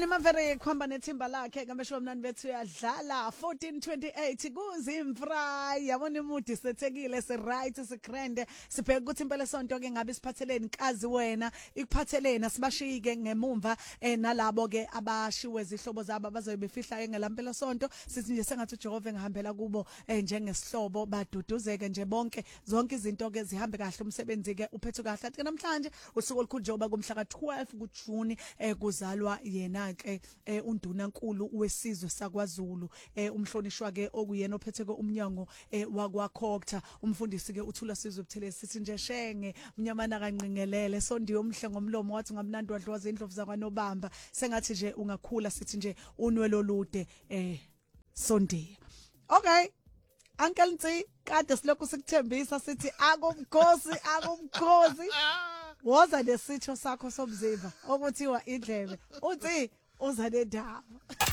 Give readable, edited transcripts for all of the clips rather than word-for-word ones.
Kenny Maverick khamba nethimba lakhe ngamesho mnandi bethu uyadlala 1428 kuzimfra yabona imudi sethekile se right sigrande sibheka ukuthi impela sonto ke ngabe siphatheleni kazi wena ikuphatheleni asibashike ngemumva nalabo ke abashiwe izihlobo zabo bazobe befihla ngelampela sonto sithi nje sengathi uJehova engahambela kubo njengesihlobo baduduzeke nje bonke zonke izinto ke zihambe kahle umsebenzi ke uphethe kahle athi namhlanje usuku olukhunjoba kumhla ka12 kuJuni kuzalwa yena ke undunankulu wesizwe sakwaZulu umhlonishwa ke okuyena ophethe ke umnyango wakwaKhokta umfundisi ke uthula sizwe Buthelezi sithi nje shenge mnyamana kanqingelele sondiwe omhle ngomlomo wathi ngamnandi wadloza indlovu zakwaNobamba sengathi nje ungakhula sithi nje unwelo olude sondiwe. Okay, Uncle Nsi kade silokhu sikuthembisa sithi akumkhosi woza lesitho sakho somziva okuthiwa indlebe uthi uza nedaba.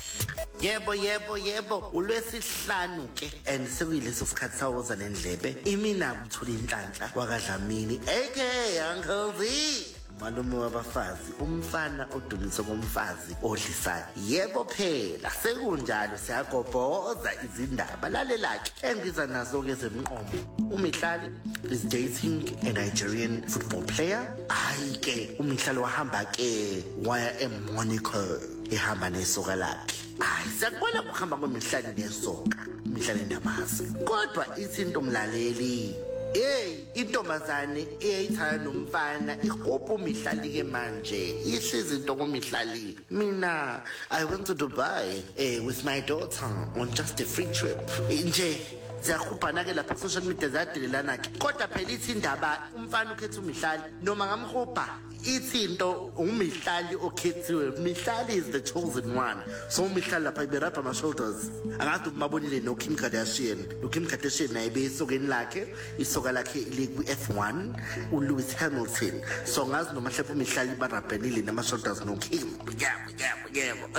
Yebo ulwesihlanu ke and sekuyileso sikhathi sawoza nendlebe imina kuthola inhlanhla wakadlamini aka Uncle Z malume wabafazi umfana odumisa komfazi odlisayo. Yebo phela sekunjalo siyagobhoza izindaba lalelake engiza nazo ke zemqomo. uMihlali is dating a Nigerian football player. Hayi ke uMihlali wahamba ke waya eMonaco ehamba nesoka lakhe. Hayi sakubona kuhamba kweMihlali nesoka uMihlali ndamazi kodwa izinto mlaleli intombazane eyayithana nomfana ihope uMihlali ke manje ihlezi into kuMihlali. Mina I went to Dubai with my daughter on just a free trip nje ziyakhuphana ke lapha social media zadelelana ke kodwa phela ithi indaba umfana ukhetha uMihlali noma ngamhopha ithi into uMihlali okhethiwe. Mihlali is the chosen one, so uMihlali lapha iberapha ama shoulders angathi umabonile no Kim Kardashian naye besokeni lakhe isoka lakhe liku F1 uLewis Hamilton, so ngazi noma hlepha uMihlali barabhenile nama shoulders no Kim. Yebo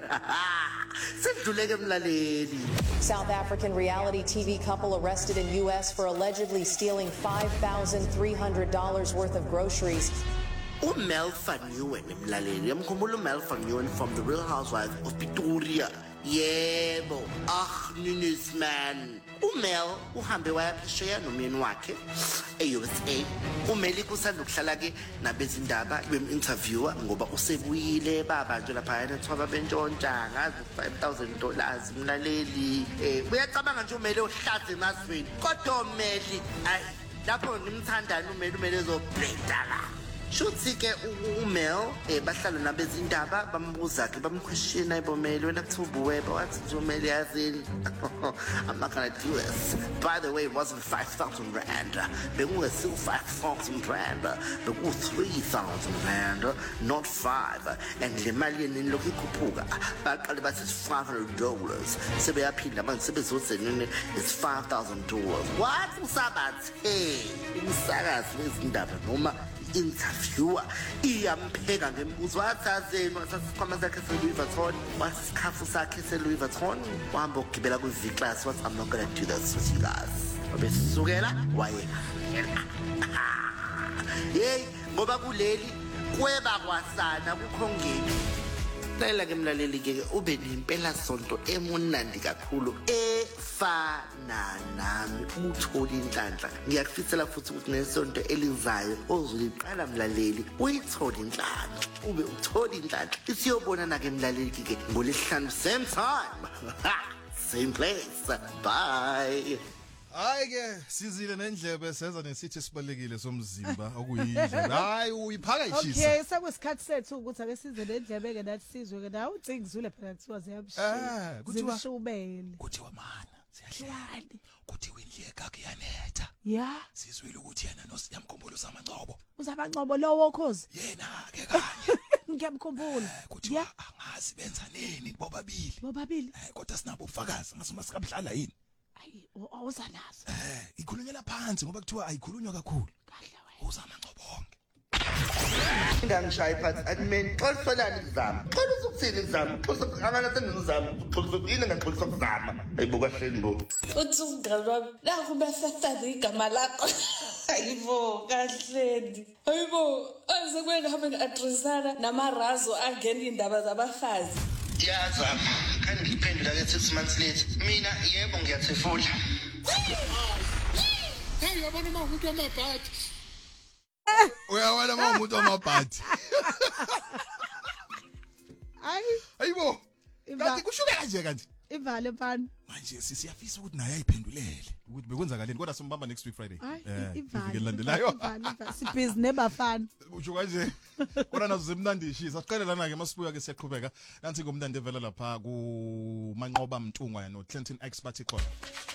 sidluleke mlaleli. South African reality TV couple arrested in US for allegedly stealing $5,300 worth of groceries. Mel van Nieuwen mlaleli yamkhumbula uMel van Nieuwen from the Real Housewives of Pretoria. Yebo Ninis man uMel uhambe waya phesheya nomyeni wakhe eUSA. uMel kusanda ukuhlala ke nabezindaba bem-interviewer ngoba usebuyile babanjwe lapha nethwaba bentshontsha ngazi $5,000 mlaleli. Uyacabanga nje uMel ohlaze emazweni kodwa uMel ayi lapho ngimthandana uMel ezoblenda la shuthi ke uMel bahlala nabezindaba bambuza ke bamquestiona ibomeli wena kuthubuweba wathi nje uMel yazini I'm not gonna do this. By the way, it wasn't 5,000 rand. Bekungesu 5,000 rand. Beku 3,000 rand, not 5. And le mali yeni lokhu ikhuphuka baqale bathi $500. Sebeyaphinda manje sebezozenene it's $5,000. What usabathe umsakazi wezindaba noma interviewer iyampheka ngembuzo wathazeni wasasikhwama sakhe seLouis Vuitton wasikhafu sakhe seLouis Vuitton wahamba ukugibela kwi-V class wathi I'm not gonna do this with you guys. Wabesukela wayela ngoba kuleli kweba kwasana kukhongeni. Lela ke mlaleli ke ube nempela sonto emunandi kakhulu efana nami uthola inhlanhla. Ngiyakufisela futhi ukuthi nesonto elizayo ozuliqala mlaleli uyithola inhlanhla ube uthola inhlanhla isiyobonana ke mlaleli ke ngolesihlanu same time same place. Bye. Hayi ke sizile nendlebe senza nesithi sibalekile somzimba okuyindlela. Hayi uyiphaka ishisa. Okay, sekusikhathi sethu ukuthi ake size nendlebe ke nathi sizwe ke nawe uCingizule phela kuthiwa ziyabishila. Zishubele. Kuthiwa mana siyahlala. Kuthiwa indleka kuyanetha. Yeah. Sizwile ukuthi yena nosiyamkhumbulo samangcobo. Uzamangcobo lowo Khosi. Yena ke kanye. Ngiyamkhumbula. Kuthiwa angazi benza nini bobabili. Kodwa sinabo ubufakazi ngasoma sikabhlala yini. Ayi awuzanazo. Ikhulunyela phansi ngoba kuthiwa ayikhulunywa kakhulu. Kahle wena. Uzamangcobo bonke. Ngangishaye phansi admin xolsolani kuzama. Xolisa ukuthini kuzama? Xolisa angana sengizama. Xolisa yini ngaxolisa kuzama. Ayibuka hleli ngo. Uthi ungalo wami la kumbe sasana igama lakho. Ayibo kahledi. Ayibo asekwenga hambe ngeaddressana namarazo angena indaba zabafazi. Yazama, kanti ngiphendula ke 6 months later. Mina yebo ngiyathefula. Hey, yabona umuntu wamabhadi. Uyawala umuntu wamabhadi. Ayibo. Kanti kushuka kanje kanti. Ivale phana. Manje siyafisa ukuthi naye ayiphendulele ukuthi bekwenzakaleni kodwa simbamba next week Friday. Ivale. Landelayo. Sibhizi nebafana. Usho kanje. Kodwa nazo zimnandishisa. Siqelelana ke masibuya ke siyaqhubeka. Nansi ngomntande evela lapha ku Manqoba Mtungwa no Clinton Expert Court.